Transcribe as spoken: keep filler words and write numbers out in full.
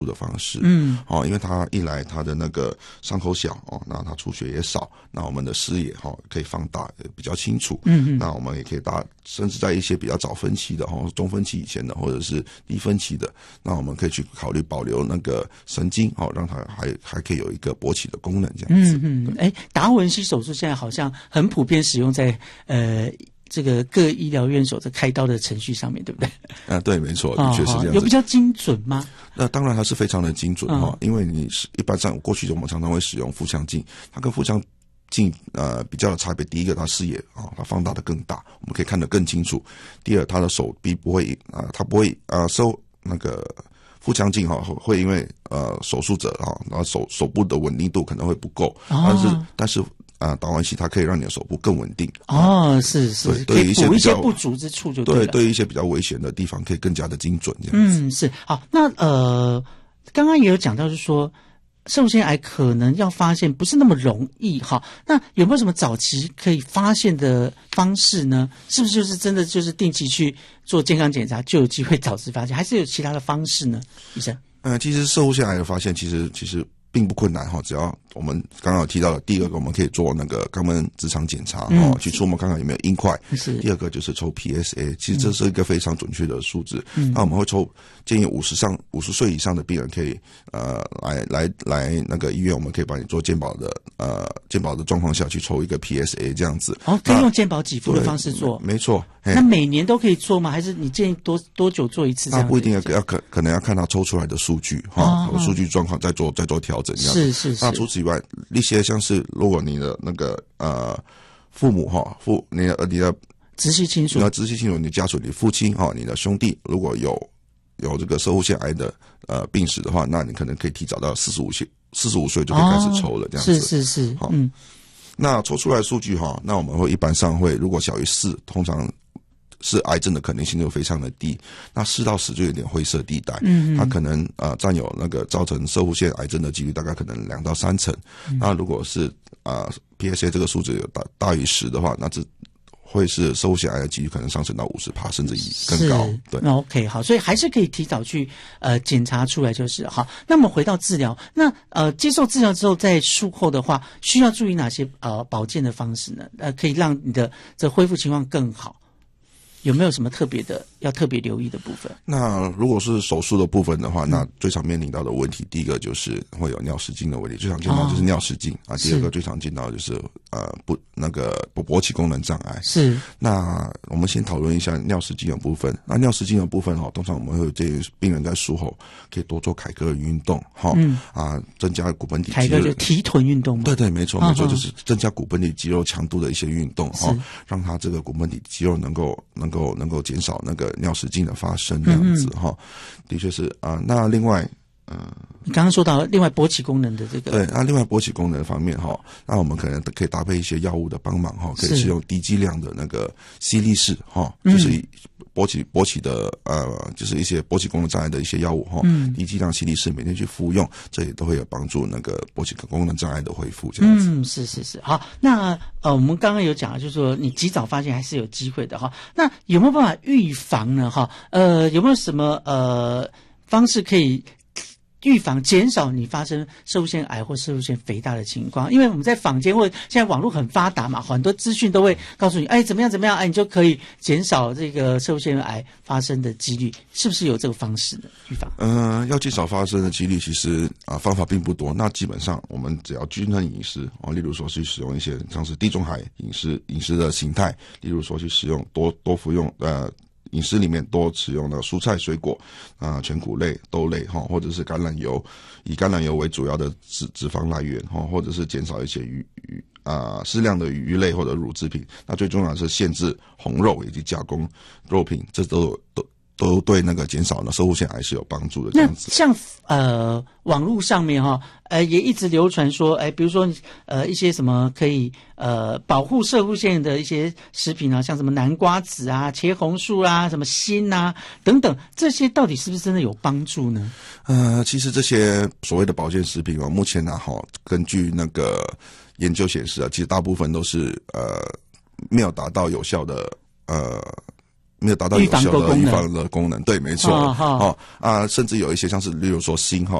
的方式， 嗯， 哦，因为它一来它的那个伤口小哦，那它出血也少，那我们的视野哈、哦、可以放大，比较清楚， 嗯嗯， 那我们也可以打，甚至在一些比较早分期的哈、哦，中分期以前的或者是低分期的，那我们可以去考虑保留那个神经，哦，让它还还可以有一个勃起的功能这样子。 嗯嗯，哎，达文西手术现在好像很普遍使用在呃。这个各医疗院所的开刀的程序上面，对不对？ 啊，对，没错，的确是这样子。 有比较精准吗？ 那当然还是非常的精准哈、嗯，因为你是一般上过去我们常常会使用腹腔镜，它跟腹腔镜呃比较的差别，第一个它视野啊、哦，它放大的更大，我们可以看得更清楚；第二，它的手臂不会啊、呃，它不会啊收那个。腹腔镜哈会因为呃手术者哈，然后手手部的稳定度可能会不够，哦、但是但是啊达文西它可以让你的手部更稳定。 哦，啊、是是， 对，对于一些补一些比较不足之处就对了。 对，对于一些比较危险的地方可以更加的精准这样子。 嗯，是好。那呃，刚刚也有讲到，就是说。肾腺癌可能要发现不是那么容易哈，那有没有什么早期可以发现的方式呢？是不是就是真的就是定期去做健康检查就有机会早期发现，还是有其他的方式呢？医生， 嗯、呃，其实肾腺癌的发现其实其实并不困难哈，只要我们刚刚有提到的，第二个我们可以做那个肛门直肠检查、嗯、哦，去触摸看看有没有硬块。 是。 第二个就是抽 P S A， 其实这是一个非常准确的数字。嗯、那我们会抽，建议五十上五十岁以上的病人可以呃来来来那个医院，我们可以帮你做健保的呃健保的状况下去抽一个 P S A 这样子。 哦，可以用健保给付的方式做。 没错。 那每年都可以做吗？还是你建议多多久做一次这样子？ 那不一定要要可可能要看他抽出来的数据哈，哦、数据状况再做再做调整这样子。 是是是。 那除此以外，一些像是如果你的那个呃父母哈父你的你的直系亲属， 你的直系亲属，你的家属，你父亲哈，你的兄弟，如果有有这个射护腺癌的呃病史的话，那你可能可以提早到四十五岁四十五岁就可以开始抽了，哦、这样子。 是是是， 好， 嗯。 那抽出来的数据哈，那我们会一般上会，如果小于四，通常是癌症的可能性就非常的低。那四到十就有点灰色地带，嗯，它可能呃占有那个造成射护腺癌症的几率大概可能两到三成。嗯、那如果是啊、呃、P S A 这个数值有大大于十的话，那这会是射护腺癌的几率可能上升到五十趴甚至更高。对， 那 OK 好，所以还是可以提早去呃检查出来就是好。那么回到治疗，那呃接受治疗之后，在术后的话，需要注意哪些呃保健的方式呢？呃，可以让你的这恢复情况更好。有没有什么特别的要特别留意的部分？ 那如果是手术的部分的话，嗯、那最常面临到的问题，第一个就是会有尿失禁的问题，最常见到就是尿失禁、哦、啊。第二个最常见到的就是呃不那个勃起功能障碍。 是。 那我们先讨论一下尿失禁的部分。那尿失禁的部分哈，通常我们会建议病人在术后可以多做凯格尔运动哈，嗯啊，增加骨盆底肌肉。 凯格尔就提臀运动吗？ 对对，没错没错，就是增加骨盆底肌肉强度的一些运动哈，让它这个骨盆底肌肉能够能。能够能够减少那个尿失禁的发生，这样子哈、嗯，的确是啊、呃。那另外，嗯、呃， 你刚刚说到另外勃起功能的这个， 对，那另外勃起功能方面哈，那我们可能可以搭配一些药物的帮忙哈，可以使用低剂量的那个犀利士哈，就是勃起勃起的呃，就是一些勃起功能障碍的一些药物哈，嗯，低剂量犀利士每天去服用，这也都会有帮助那个勃起功能障碍的恢复，这样子。 嗯，是是是，好，那呃，我们刚刚有讲，就是说你及早发现还是有机会的哈。那有没有办法预防呢？哈，呃，有没有什么呃方式可以预防减少你发生射护腺癌或射护腺肥大的情况？因为我们在坊间或者现在网络很发达嘛，很多资讯都会告诉你，哎，怎么样怎么样，哎，你就可以减少这个射护腺癌发生的几率，是不是有这个方式呢？预防？ 嗯、呃，要减少发生的几率，其实啊方法并不多。那基本上我们只要均衡饮食哦，例如说去使用一些像是地中海饮食饮食的形态，例如说去使用多多服用呃。饮食里面多使用的蔬菜水果啊、呃、全谷类豆类哈，或者是橄榄油，以橄榄油为主要的脂脂肪来源哈，或者是减少一些鱼鱼啊适量的鱼类或者乳制品。那最重要的是限制红肉以及加工肉品，这都都都对那个减少呢射护腺癌是有帮助的。这样子， 那像呃网络上面哈，呃也一直流传说，哎，比如说呃一些什么可以呃保护射护腺的一些食品啊，像什么南瓜子啊、茄红素啊、什么锌啊等等，这些到底是不是真的有帮助呢？ 呃，其实这些所谓的保健食品啊，目前呢、啊、哈，根据那个研究显示啊，其实大部分都是呃没有达到有效的呃。 没有达到有效的预预防防的功能。对，没错。 哦哦哦啊，甚至有一些像是，例如说锌哈，